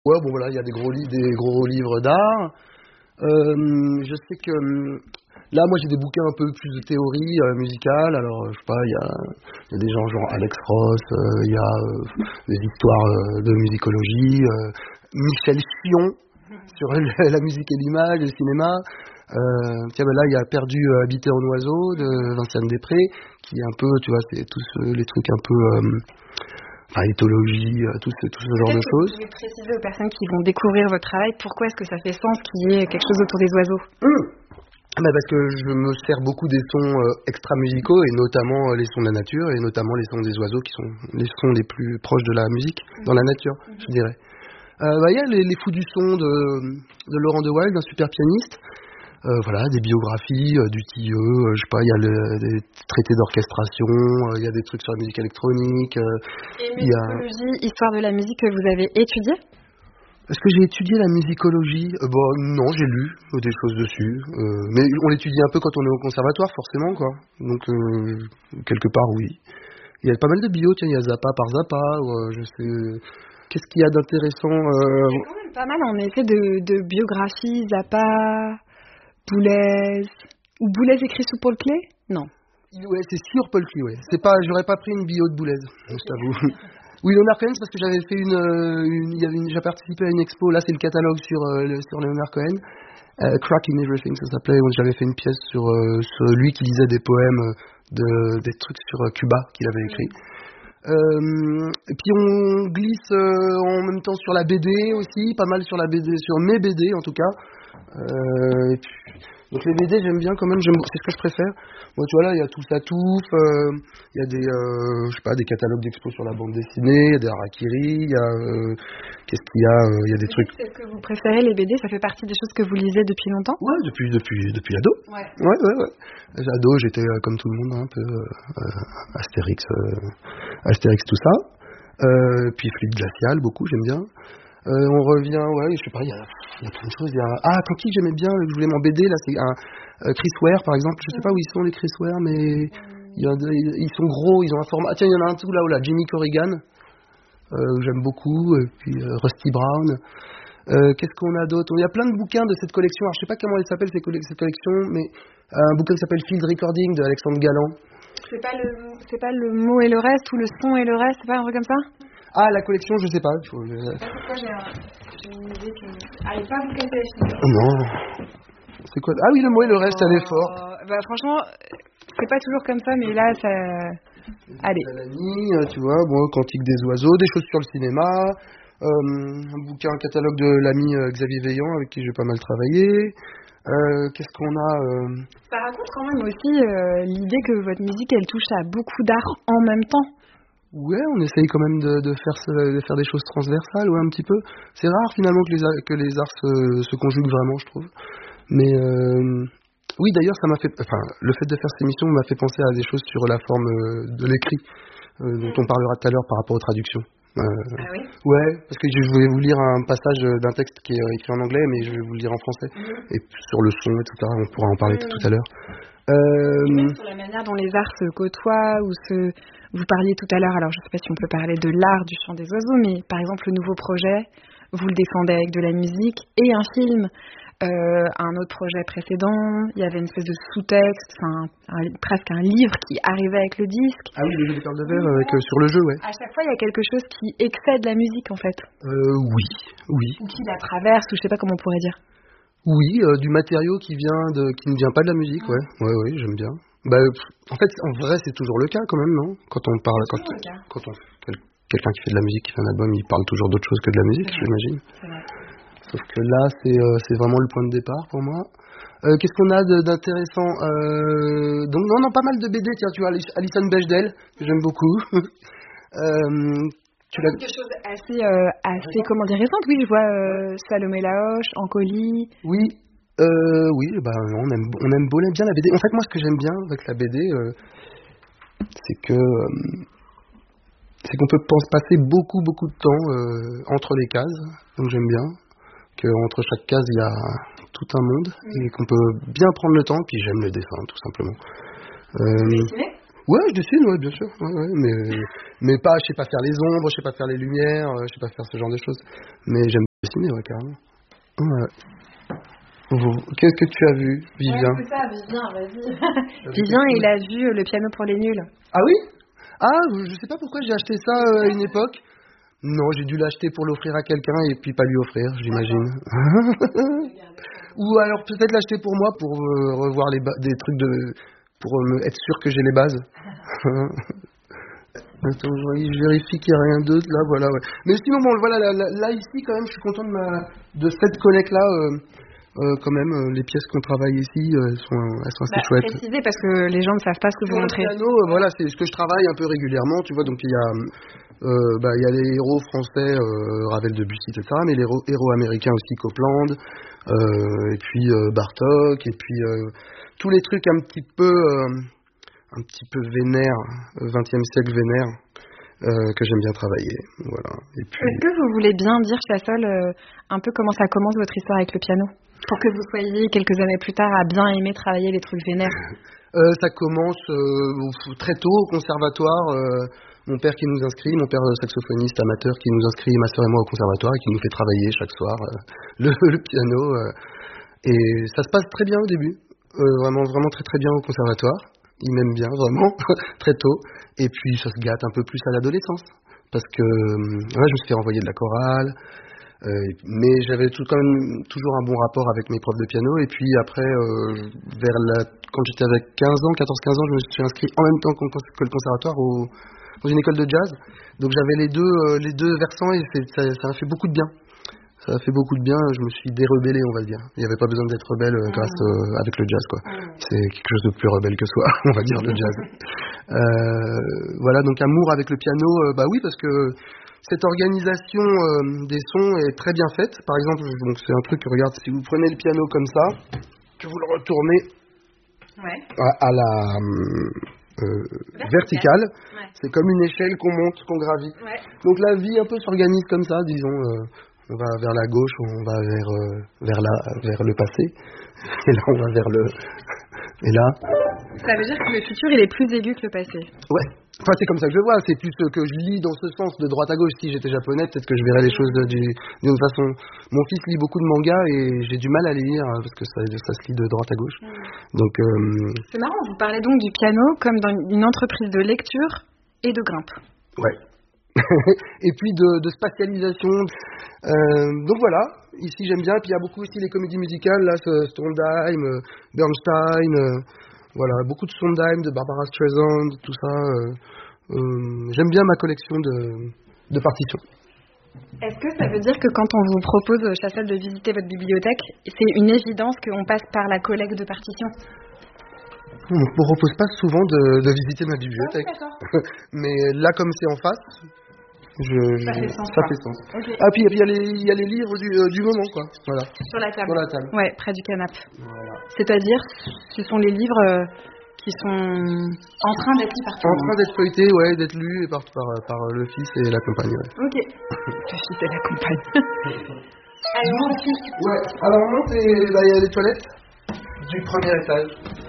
Ouais, bon voilà, il y a des gros livres d'art. Je sais que là, moi, j'ai des bouquins un peu plus de théorie musicale. Alors, je sais pas, il y a des gens genre Alex Ross, il y a des histoires de musicologie, Michel Chion sur la musique et l'image, le cinéma. Tiens, ben là, il y a Perdu habité en oiseau de Vinciane Després, qui est un peu, tu vois, c'est tous les trucs un peu, enfin, éthologie, tout ce genre de choses. Vous pouvez préciser aux personnes qui vont découvrir votre travail, pourquoi est-ce que ça fait sens qu'il y ait quelque chose autour des oiseaux? Bah parce que je me sers beaucoup des sons extra-musicaux, et notamment les sons de la nature, et notamment les sons des oiseaux, qui sont les sons les plus proches de la musique, dans la nature, je dirais. Il y a les Fous du son de Laurent de Wild, un super pianiste. Voilà, des biographies du Tilleux, je sais pas, il y a des traités d'orchestration, il y a des trucs sur la musique électronique. Et musicologie, histoire de la musique, que vous avez étudié? Est-ce que j'ai étudié la musicologie? Non, j'ai lu des choses dessus. Mais on l'étudie un peu quand on est au conservatoire, forcément, quoi. Donc, quelque part, oui. Il y a pas mal de bio, tiens, il y a Zappa par Zappa, je sais... Qu'est-ce qu'il y a d'intéressant Il y a quand même pas mal, en effet, de biographies, Zappa, Boulez... Ou Boulez écrit sous Paul Klee? Non. Ouais, c'est sur Paul Klee, ouais. C'est pas, j'aurais pas pris une bio de Boulez, je t'avoue. Oui, Leonard Cohen, c'est parce que j'avais fait j'ai participé à une expo, là c'est le catalogue sur Leonard Cohen, Crack in Everything ça s'appelait, où j'avais fait une pièce sur lui qui lisait des poèmes, des trucs sur Cuba qu'il avait écrit. Et puis on glisse en même temps sur la BD aussi, pas mal sur la BD, sur mes BD en tout cas. Et puis, donc les BD j'aime bien quand même, c'est ce que je préfère. Moi tu vois là il y a tout ça touffe, il y a des je sais pas, des catalogues d'expos sur la bande dessinée, il y a des harakiri, il y a qu'est-ce qu'il y a, il y a des trucs. Est-ce que vous préférez les BD? Ça fait partie des choses que vous lisez depuis longtemps? Ouais, depuis ado. Ouais. Ado, j'étais comme tout le monde un peu Astérix tout ça. Puis Fluide glacial beaucoup, j'aime bien. On revient, ouais, je sais pas, il y a plein de choses. Quand j'aimais bien, que je voulais m'embêter, là, c'est un Chris Ware, par exemple. Je sais pas où ils sont, les Chris Ware, mais ils sont gros, ils ont un format. Ah, tiens, il y en a un tout là, Jimmy Corrigan, que j'aime beaucoup, et puis Rusty Brown. Qu'est-ce qu'on a d'autre? Il y a plein de bouquins de cette collection. Alors, je sais pas comment elle s'appelle, cette collection, mais un bouquin qui s'appelle Field Recording de Alexandre Galland. C'est pas le mot et le reste, ou le son et le reste, c'est pas un truc comme ça? Ah, la collection, je sais pas. Pourquoi j'ai une idée que... Allez, pas vous casser. Non. C'est quoi? Ah oui, le mot et le reste à l'effort. Bah franchement, c'est pas toujours comme ça, mais là, ça... Allez. Tu vois, bon, Cantique des oiseaux, des choses sur le cinéma, un catalogue de l'ami Xavier Veillant, avec qui j'ai pas mal travaillé. Qu'est-ce qu'on a Ça raconte quand même aussi l'idée que votre musique, elle touche à beaucoup d'art en même temps. Ouais, on essaye quand même de faire des choses transversales, ouais, un petit peu. C'est rare finalement que les arts se conjuguent vraiment, je trouve. Mais oui, d'ailleurs, le fait de faire cette émission m'a fait penser à des choses sur la forme de l'écrit, dont on parlera tout à l'heure par rapport aux traductions. Ah oui? Ouais, parce que je voulais vous lire un passage d'un texte qui est écrit en anglais, mais je vais vous le lire en français. Et sur le son, etc., on pourra en parler tout à l'heure. Et même sur la manière dont les arts se côtoient, vous parliez tout à l'heure, alors je ne sais pas si on peut parler de l'art du chant des oiseaux, mais par exemple le nouveau projet, vous le défendez avec de la musique et un film. Un autre projet précédent, il y avait une espèce de sous-texte, presque un livre qui arrivait avec le disque. Ah oui, le jeu des perles de verre sur le jeu, ouais. À chaque fois, il y a quelque chose qui excède la musique, en fait. Oui. Ou qui la traverse, ou je sais pas comment on pourrait dire. Oui, du matériau qui ne vient pas de la musique, ouais. Ouais, j'aime bien. En fait, en vrai, c'est toujours le cas quand même, non? Quand quelqu'un qui fait de la musique, qui fait un album, il parle toujours d'autre chose que de la musique, j'imagine. C'est vrai. Sauf que là, c'est vraiment le point de départ pour moi. Qu'est-ce qu'on a d'intéressant Donc non, pas mal de BD. Tiens, tu vois, Alison Bechdel, que j'aime beaucoup. Quelque chose assez comment dire, récente. Oui, je vois Salomé Laoche, Ancoli. Oui, on aime bien la BD. En fait, moi, ce que j'aime bien avec la BD, c'est qu'on peut passer beaucoup de temps entre les cases. Donc j'aime bien qu'entre chaque case, il y a tout un monde et qu'on peut bien prendre le temps. Puis j'aime le dessin, tout simplement. Vous dessinez ? Ouais, je dessine, ouais, bien sûr. Mais pas, je sais pas faire les ombres, je sais pas faire les lumières, je sais pas faire ce genre de choses. Mais j'aime dessiner, ouais, carrément. Ouais. Qu'est-ce que tu as vu, Vivien? Ouais, c'est ça, Vivien, vas-y. Vivien, il a vu le piano pour les nuls. Ah oui? Ah, je sais pas pourquoi j'ai acheté ça à une époque. Non, j'ai dû l'acheter pour l'offrir à quelqu'un et puis pas lui offrir, j'imagine. Ou alors peut-être l'acheter pour moi pour revoir des trucs pour être sûr que j'ai les bases. Attends, je vérifie qu'il n'y a rien d'autre là, voilà. Ouais. Mais sinon, bon, voilà, là ici quand même, je suis content de cette collecte là. Quand même, les pièces qu'on travaille ici, elles sont assez chouettes. Précisez parce que les gens ne savent pas ce que vous montrez. Le piano, voilà, c'est ce que je travaille un peu régulièrement, tu vois. Donc il y a les héros français, Ravel, Debussy, etc. Mais les héros américains aussi, Copland, et puis Bartók, et puis tous les trucs un petit peu vénères, 20e siècle vénère. Que j'aime bien travailler, voilà. Et puis... Est-ce que vous voulez bien dire, Chassol, un peu comment ça commence votre histoire avec le piano, pour que vous soyez quelques années plus tard à bien aimer travailler les trucs vénères? Ça commence très tôt au conservatoire. Mon père qui nous inscrit, mon père saxophoniste amateur qui nous inscrit, ma sœur et moi au conservatoire et qui nous fait travailler chaque soir le piano. Et ça se passe très bien au début, vraiment très très bien au conservatoire. Il m'aime bien, vraiment, très tôt. Et puis, ça se gâte un peu plus à l'adolescence. Parce que, je me suis fait renvoyer de la chorale. Mais j'avais quand même toujours un bon rapport avec mes profs de piano. Et puis après, quand j'étais avec 14-15 ans, je me suis inscrit en même temps que le conservatoire dans une école de jazz. Donc j'avais les deux versants et ça a fait beaucoup de bien. Ça a fait beaucoup de bien, je me suis dérebellé, on va le dire. Il n'y avait pas besoin d'être rebelle avec le jazz, quoi. C'est quelque chose de plus rebelle que soi, on va dire, le jazz. Voilà, donc amour avec le piano, bah oui, parce que cette organisation des sons est très bien faite. Par exemple, donc c'est un truc, regarde, si vous prenez le piano comme ça, que vous le retournez à la verticale, c'est comme une échelle qu'on monte, qu'on gravit. Donc la vie un peu s'organise comme ça, disons. On va vers la gauche, on va vers le passé. Et là, on va vers le... Et là... Ça veut dire que le futur, il est plus aigu que le passé. Ouais. Enfin, c'est comme ça que je le vois. C'est plus que je lis dans ce sens, de droite à gauche. Si j'étais japonais, peut-être que je verrais les choses d'une autre façon. Mon fils lit beaucoup de mangas et j'ai du mal à les lire parce que ça se lit de droite à gauche. Donc... C'est marrant, vous parlez donc du piano comme dans une entreprise de lecture et de grimpe. Ouais. Et puis de spatialisation. Donc voilà, ici j'aime bien. Et puis il y a beaucoup aussi les comédies musicales, là, Sondheim, Bernstein, voilà, beaucoup de Sondheim, de Barbara Streisand, tout ça. J'aime bien ma collection de partitions. Est-ce que ça veut dire que quand on vous propose, Chassol, de visiter votre bibliothèque, c'est une évidence qu'on passe par la collecte de partitions? On ne me propose pas souvent de visiter ma bibliothèque. Mais là, comme c'est en face, ça fait sens. Okay. Ah, puis il y a les livres du moment, quoi. Voilà. Sur la table. Sur la table. Ouais, près du canapé. Voilà. C'est-à-dire, ce sont les livres qui sont en train d'être lus par tout le monde. En train d'être feuilletés, ouais, d'être lus par le fils et la compagne. Ouais. Ok. Le fils et la compagne. Allez, mon fils. Ouais. Alors, il y a les toilettes du premier étage.